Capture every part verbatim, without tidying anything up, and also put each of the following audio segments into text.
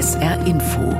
S R Info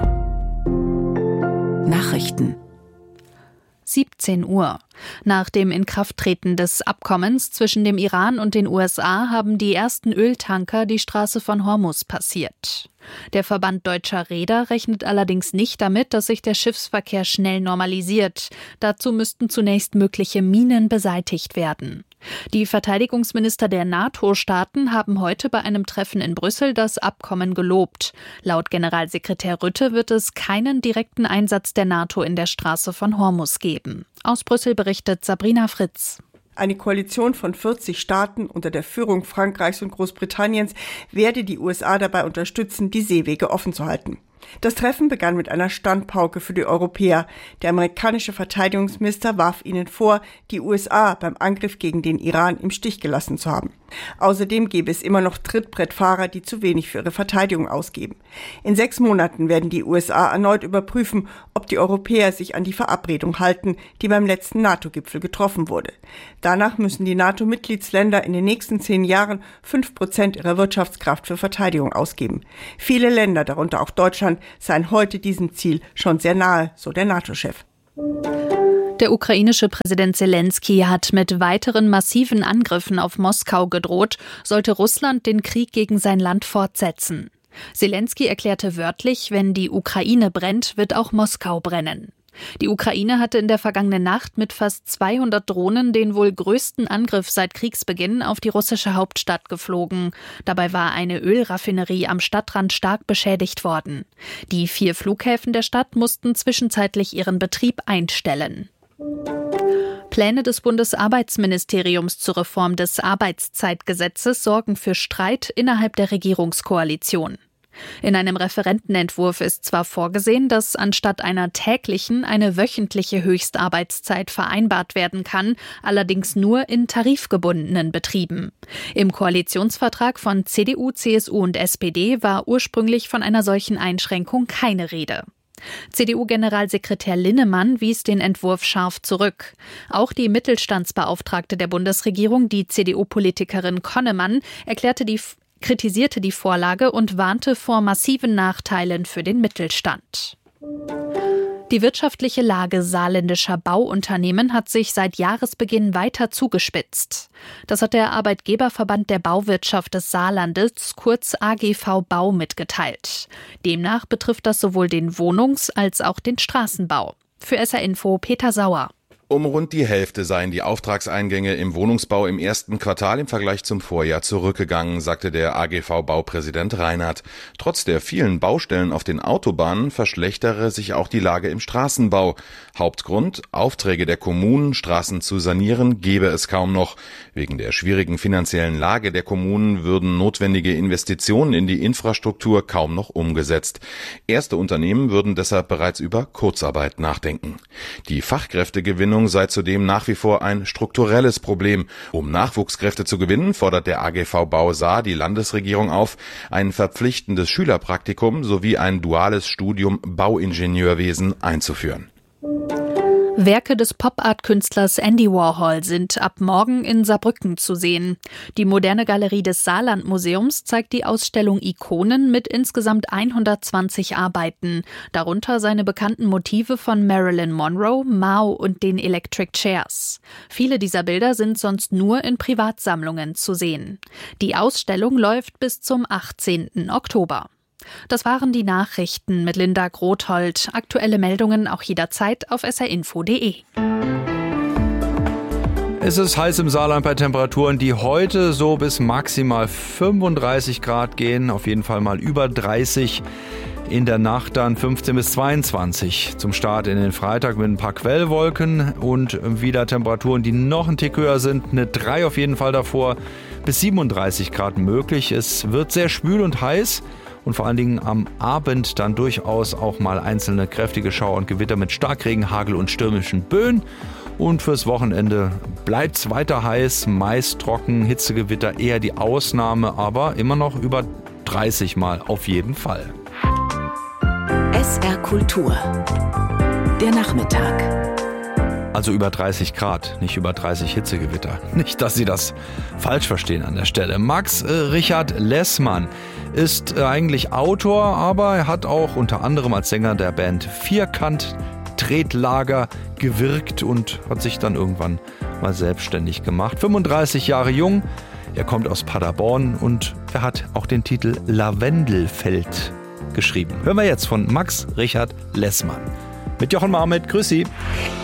Nachrichten siebzehn Uhr. Nach dem Inkrafttreten des Abkommens zwischen dem Iran und den U S A haben die ersten Öltanker die Straße von Hormuz passiert. Der Verband Deutscher Reeder rechnet allerdings nicht damit, dass sich der Schiffsverkehr schnell normalisiert. Dazu müssten zunächst mögliche Minen beseitigt werden. Die Verteidigungsminister der NATO-Staaten haben heute bei einem Treffen in Brüssel das Abkommen gelobt. Laut Generalsekretär Rutte wird es keinen direkten Einsatz der NATO in der Straße von Hormuz geben. Aus Brüssel berichtet Sabrina Fritz. Eine Koalition von vierzig Staaten unter der Führung Frankreichs und Großbritanniens werde die U S A dabei unterstützen, die Seewege offen zu halten. Das Treffen begann mit einer Standpauke für die Europäer. Der amerikanische Verteidigungsminister warf ihnen vor, die U S A beim Angriff gegen den Iran im Stich gelassen zu haben. Außerdem gäbe es immer noch Trittbrettfahrer, die zu wenig für ihre Verteidigung ausgeben. In sechs Monaten werden die U S A erneut überprüfen, ob die Europäer sich an die Verabredung halten, die beim letzten NATO-Gipfel getroffen wurde. Danach müssen die NATO-Mitgliedsländer in den nächsten zehn Jahren fünf Prozent ihrer Wirtschaftskraft für Verteidigung ausgeben. Viele Länder, darunter auch Deutschland, seien heute diesem Ziel schon sehr nahe, so der NATO-Chef. Der ukrainische Präsident Selensky hat mit weiteren massiven Angriffen auf Moskau gedroht, sollte Russland den Krieg gegen sein Land fortsetzen. Selensky erklärte wörtlich, wenn die Ukraine brennt, wird auch Moskau brennen. Die Ukraine hatte in der vergangenen Nacht mit fast zweihundert Drohnen den wohl größten Angriff seit Kriegsbeginn auf die russische Hauptstadt geflogen. Dabei war eine Ölraffinerie am Stadtrand stark beschädigt worden. Die vier Flughäfen der Stadt mussten zwischenzeitlich ihren Betrieb einstellen. Pläne des Bundesarbeitsministeriums zur Reform des Arbeitszeitgesetzes sorgen für Streit innerhalb der Regierungskoalition. In einem Referentenentwurf ist zwar vorgesehen, dass anstatt einer täglichen eine wöchentliche Höchstarbeitszeit vereinbart werden kann, allerdings nur in tarifgebundenen Betrieben. Im Koalitionsvertrag von C D U, C S U und S P D war ursprünglich von einer solchen Einschränkung keine Rede. C D U-Generalsekretär Linnemann wies den Entwurf scharf zurück. Auch die Mittelstandsbeauftragte der Bundesregierung, die C D U-Politikerin Konnemann, erklärte die kritisierte die Vorlage und warnte vor massiven Nachteilen für den Mittelstand. Die wirtschaftliche Lage saarländischer Bauunternehmen hat sich seit Jahresbeginn weiter zugespitzt. Das hat der Arbeitgeberverband der Bauwirtschaft des Saarlandes, kurz A G V Bau, mitgeteilt. Demnach betrifft das sowohl den Wohnungs- als auch den Straßenbau. Für S R Info Peter Sauer. Um rund die Hälfte seien die Auftragseingänge im Wohnungsbau im ersten Quartal im Vergleich zum Vorjahr zurückgegangen, sagte der A G V-Baupräsident Reinhardt. Trotz der vielen Baustellen auf den Autobahnen verschlechtere sich auch die Lage im Straßenbau. Hauptgrund: Aufträge der Kommunen, Straßen zu sanieren, gebe es kaum noch. Wegen der schwierigen finanziellen Lage der Kommunen würden notwendige Investitionen in die Infrastruktur kaum noch umgesetzt. Erste Unternehmen würden deshalb bereits über Kurzarbeit nachdenken. Die Fachkräftegewinnung sei zudem nach wie vor ein strukturelles Problem. Um Nachwuchskräfte zu gewinnen, fordert der A G V Bau Saar die Landesregierung auf, ein verpflichtendes Schülerpraktikum sowie ein duales Studium Bauingenieurwesen einzuführen. Werke des Pop-Art-Künstlers Andy Warhol sind ab morgen in Saarbrücken zu sehen. Die moderne Galerie des Saarlandmuseums zeigt die Ausstellung Ikonen mit insgesamt hundertzwanzig Arbeiten, darunter seine bekannten Motive von Marilyn Monroe, Mao und den Electric Chairs. Viele dieser Bilder sind sonst nur in Privatsammlungen zu sehen. Die Ausstellung läuft bis zum achtzehnten Oktober. Das waren die Nachrichten mit Linda Grothold. Aktuelle Meldungen auch jederzeit auf s r info punkt d e. Es ist heiß im Saarland bei Temperaturen, die heute so bis maximal fünfunddreißig Grad gehen. Auf jeden Fall mal über dreißig. In der Nacht dann fünfzehn bis zweiundzwanzig. Zum Start in den Freitag mit ein paar Quellwolken und wieder Temperaturen, die noch ein Tick höher sind. Eine drei auf jeden Fall davor. Bis siebenunddreißig Grad möglich. Es wird sehr schwül und heiß. Und vor allen Dingen am Abend dann durchaus auch mal einzelne kräftige Schauer und Gewitter mit Starkregen, Hagel und stürmischen Böen. Und fürs Wochenende bleibt es weiter heiß, meist trocken, Hitzegewitter eher die Ausnahme, aber immer noch über dreißig Mal auf jeden Fall. S R Kultur. Der Nachmittag. Also über dreißig Grad, nicht über dreißig Hitzegewitter. Nicht, dass Sie das falsch verstehen an der Stelle. Max äh, Richard Lessmann ist äh, eigentlich Autor, aber er hat auch unter anderem als Sänger der Band Vierkant Tretlager gewirkt und hat sich dann irgendwann mal selbstständig gemacht. fünfunddreißig Jahre jung, er kommt aus Paderborn und er hat auch den Titel Lavendelfeld geschrieben. Hören wir jetzt von Max Richard Lessmann. Mit Jochen Marmit, grüß Sie.